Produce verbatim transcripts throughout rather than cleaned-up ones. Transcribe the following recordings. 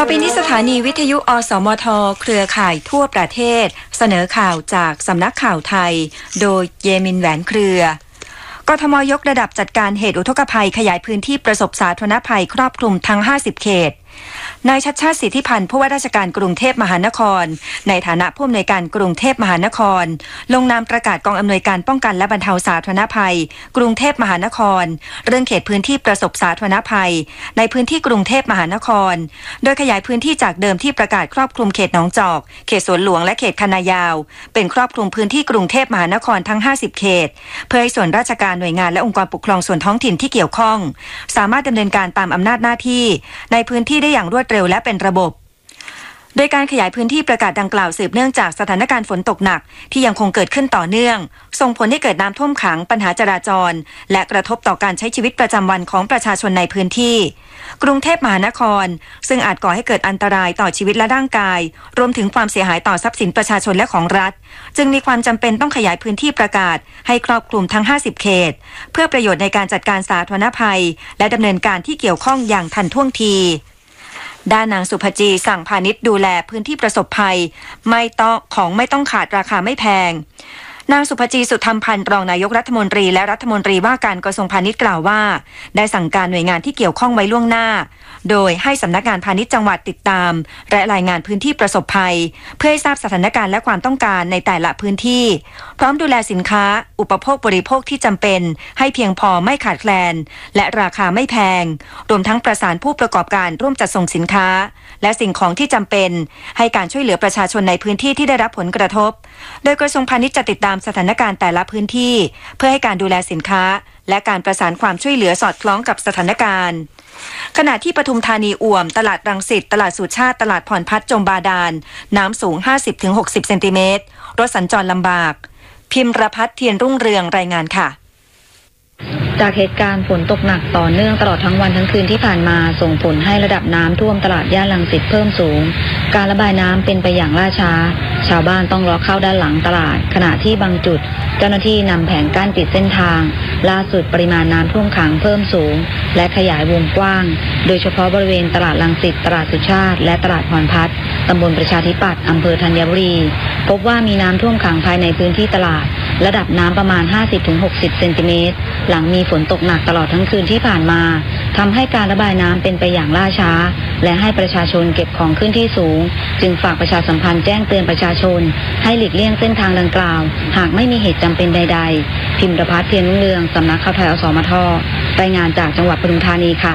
อไปนี้สถานีวิทยุอสมทเครือข่ายทั่วประเทศเสนอข่าวจากสำนักข่าวไทยโดยเยมินแหวนเครือกทมยกระดับจัดการเหตุอุทกภัยขยายพื้นที่ประสบสาธารณภัยครอบคลุมทั้งห้าสิบเขตนายชัชชาติสิทธิพันธ์ผู้ว่าราชการกรุงเทพมหานครในฐานะผู้อำนวยการกรุงเทพมหานครลงนามประกาศกองอำนวยการป้องกันและบรรเทาสาธารณภัยกรุงเทพมหานครเรื่องเขตพื้นที่ประสบสาธารณภัยในพื้นที่กรุงเทพมหานครโดยขยายพื้นที่จากเดิมที่ประกาศครอบคลุมเขตหนองจอกเขตสวนหลวงและเขตคณะยาวเป็นครอบคลุมพื้นที่กรุงเทพมหานครทั้งห้าสิบเขตเพื่อให้ส่วนราชการหน่วยงานและองค์กรปกครองส่วนท้องถิ่นที่เกี่ยวข้องสามารถดำเนินการตามอำนาจหน้าที่ในพื้นที่ได้อย่างรวดเร็วและเป็นระบบโดยการขยายพื้นที่ประกาศดังกล่าวสืบเนื่องจากสถานการณ์ฝนตกหนักที่ยังคงเกิดขึ้นต่อเนื่องส่งผลให้เกิดน้ำท่วมขังปัญหาจราจรและกระทบต่อการใช้ชีวิตประจำวันของประชาชนในพื้นที่กรุงเทพมหานครซึ่งอาจก่อให้เกิดอันตรายต่อชีวิตและร่างกายรวมถึงความเสียหายต่อทรัพย์สินประชาชนและของรัฐจึงมีความจำเป็นต้องขยายพื้นที่ประกาศให้ครอบคลุมทั้งห้าสิบเขตเพื่อประโยชน์ในการจัดการสาธารณภัยและดำเนินการที่เกี่ยวข้องอย่างทันท่วงทีด้านนางสุภจีสั่งพาณิชย์ดูแลพื้นที่ประสบภัยไม่ต้องของไม่ต้องขาดราคาไม่แพงนางสุภจีสุธรรมพันธ์รองนายกรัฐมนตรีและรัฐมนตรีว่าการกระทรวงพาณิชย์กล่าวว่าได้สั่งการหน่วยงานที่เกี่ยวข้องไว้ล่วงหน้าโดยให้สำนักงานพาณิชย์จังหวัดติดตามและรายงานพื้นที่ประสบภัยเพื่อให้ทราบสถานการณ์และความต้องการในแต่ละพื้นที่พร้อมดูแลสินค้าอุปโภคบริโภคที่จำเป็นให้เพียงพอไม่ขาดแคลนและราคาไม่แพงรวมทั้งประสานผู้ประกอบการร่วมจัดส่งสินค้าและสิ่งของที่จำเป็นให้การช่วยเหลือประชาชนในพื้นที่ที่ได้รับผลกระทบโดยกระทรวงพาณิชย์จะติดตามสถานการณ์แต่ละพื้นที่เพื่อให้การดูแลสินค้าและการประสานความช่วยเหลือสอดคล้องกับสถานการณ์ขณะที่ปทุมธานีอ่วมตลาดรังสิตตลาดสุชาติตลาดพรพัฒน์จมบาดาลน้ำสูง ห้าสิบถึงหกสิบ เซนติเมตรรถสัญจรลำบากพิมรพัฒน์เทียนรุ่งเรืองรายงานค่ะจากเหตุการณ์ฝนตกหนักต่อเนื่องตลอดทั้งวันทั้งคืนที่ผ่านมาส่งผลให้ระดับน้ำท่วมตลาดย่านรังสิตเพิ่มสูงการระบายน้ำเป็นไปอย่างล่าช้าชาวบ้านต้องล้อเข้าด้านหลังตลาดขณะที่บางจุดเจ้าหน้าที่นำแผงกั้นปิดเส้นทางล่าสุดปริมาณน้ำท่วมขังเพิ่มสูงและขยายวงกว้างโดยเฉพาะบริเวณตลาดรังสิตตลาดสุชาติและตลาดพรพัฒน์ตำบลประชาธิปัตย์อำเภอธัญบุรีพบว่ามีน้ำท่วมขังภายในพื้นที่ตลาดระดับน้ำประมาณ ห้าสิบถึงหกสิบ เซนติเมตรหลังมีฝนตกหนักตลอดทั้งคืนที่ผ่านมาทำให้การระบายน้ำเป็นไปอย่างล่าช้าและให้ประชาชนเก็บของขึ้นที่สูงจึงฝากประชาสัมพันธ์แจ้งเตือนประชาชนให้หลีกเลี่ยงเส้นทางดังกล่าวหากไม่มีเหตุจำเป็นใดๆพิมรพัฒน์เทียนรุ่งเรืองสำนักข่าวไทยอสมทรายงานจากจังหวัดปทุมธานีค่ะ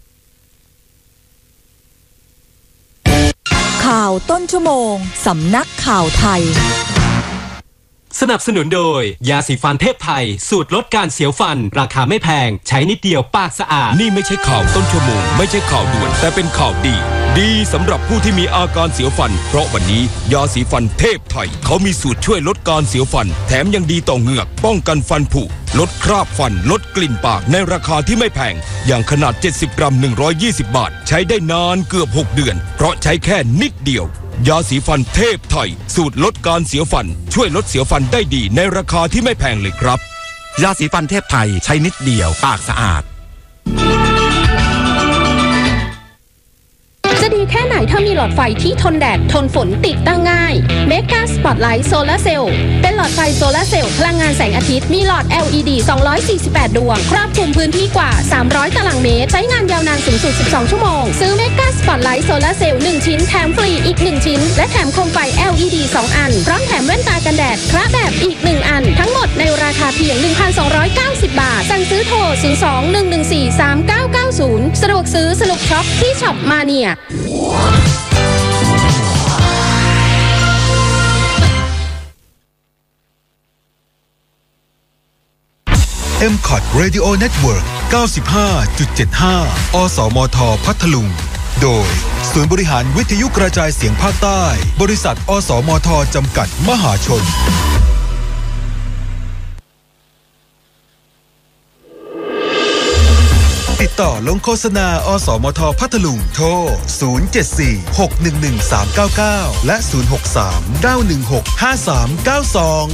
ข่าวต้นชั่วโมงสำนักข่าวไทยสนับสนุนโดยยาสีฟันเทพไทยสูตรลดการเสียวฟันราคาไม่แพงใช้นิดเดียวปากสะอาดนี่ไม่ใช่ข่าวต้นชั่วโมงไม่ใช่ข่าวด่วนแต่เป็นข่าวดีดีสำหรับผู้ที่มีอาการเสียวฟันเพราะวันนี้ยาสีฟันเทพไทยเขามีสูตรช่วยลดการเสียวฟันแถมยังดีต่อเหงือกป้องกันฟันผุลดคราบฟันลดกลิ่นปากในราคาที่ไม่แพงอย่างขนาดเจ็ดสิบกรัมหนึ่งร้อยยี่สิบบาทใช้ได้นานเกือบหกเดือนเพราะใช้แค่นิดเดียวยาสีฟันเทพไทยสูตรลดการเสียวฟันช่วยลดเสียวฟันได้ดีในราคาที่ไม่แพงเลยครับยาสีฟันเทพไทยใช้นิดเดียวปากสะอาดจะดีแค่ไหนถ้ามีหลอดไฟที่ทนแดดทนฝนติดตั้งง่าย Mega Spotlight Solar Cell เป็นหลอดไฟโซลาร์เซลล์พลังงานแสงอาทิตย์มีหลอด แอล อี ดี สองร้อยสี่สิบแปดดวงครอบคลุมพื้นที่กว่าสามร้อยตารางเมตรใช้งานยาวนานสูงสุดสิบสองชั่วโมงซื้อ Mega Spotlight Solar Cell หนึ่งชิ้นแถมฟรีอีกหนึ่งชิ้นและแถมโคมไฟ แอล อี ดี สองอันพร้อมแถมแว่นตากันแดดคระแบบอีกหนึ่งอันทั้งหมดในราคาเพียง หนึ่งพันสองร้อยเก้าสิบ บาทสั่งซื้อโทรศูนย์ สอง หนึ่ง หนึ่ง สี่ สาม เก้า เก้า ศูนย์สะดวกซื้อสนุกช็อปที่ช็อปมาเนียเอ็ม คอท Radio Network เก้าสิบห้าจุดเจ็ดห้า อสมท พัทลุงโดยศูนย์บริหารวิทยุกระจายเสียงภาคใต้บริษัทอสมทจำกัดมหาชนติดต่อลงโฆษณาอสมทพัทลุงโทรศูนย์ เจ็ด สี่ หก หนึ่ง หนึ่ง สาม เก้า เก้าและศูนย์ หก สาม เก้า หนึ่ง หก ห้า สาม เก้า สอง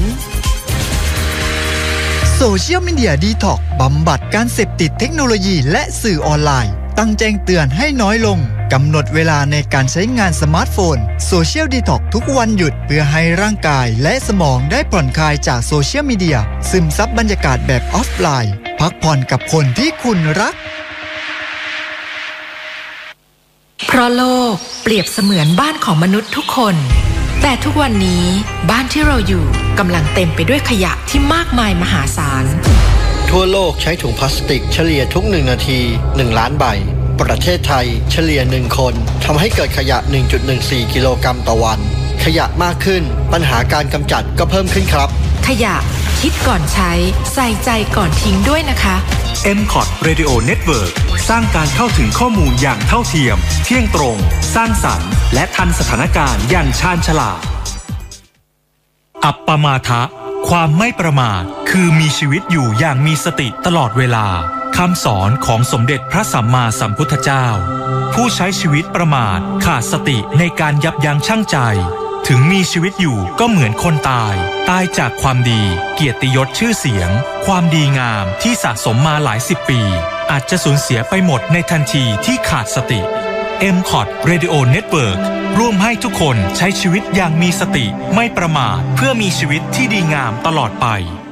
โซเชียลมีเดียดีท็อกซ์บำบัดการเสพติดเทคโนโลยีและสื่อออนไลน์ตั้งแจ้งเตือนให้น้อยลงกำหนดเวลาในการใช้งานสมาร์ทโฟนโซเชียลดีท็อกทุกวันหยุดเพื่อให้ร่างกายและสมองได้ผ่อนคลายจากโซเชียลมีเดียซึมซับบรรยากาศแบบออฟไลน์พักผ่อนกับคนที่คุณรักเพราะโลกเปรียบเสมือนบ้านของมนุษย์ทุกคนแต่ทุกวันนี้บ้านที่เราอยู่กำลังเต็มไปด้วยขยะที่มากมายมหาศาลทั่วโลกใช้ถุงพลาสติกเฉลี่ยทุกหนึ่งนาทีหนึ่งล้านใบประเทศไทยเฉลี่ยหนึ่งคนทำให้เกิดขยะ หนึ่งจุดหนึ่งสี่ กิโลกรัมต่อวันขยะมากขึ้นปัญหาการกำจัดก็เพิ่มขึ้นครับขยะคิดก่อนใช้ใส่ใจก่อนทิ้งด้วยนะคะเอ็ม คอท Radio Network สร้างการเข้าถึงข้อมูลอย่างเท่าเทียมเที่ยงตรงสร้างสรรค์และทันสถานการณ์อย่างชาญฉลาดอัปปมาทะความไม่ประมาทคือมีชีวิตอยู่อย่างมีสติตลอดเวลาคำสอนของสมเด็จพระสัมมาสัมพุทธเจ้าผู้ใช้ชีวิตประมาทขาดสติในการยับยั้งชั่งใจถึงมีชีวิตอยู่ก็เหมือนคนตายตายจากความดีเกียรติยศชื่อเสียงความดีงามที่สะสมมาหลายสิบปีอาจจะสูญเสียไปหมดในทันทีที่ขาดสติ เอ็ม คอท Radio Network ร่วมให้ทุกคนใช้ชีวิตอย่างมีสติไม่ประมาทเพื่อมีชีวิตที่ดีงามตลอดไป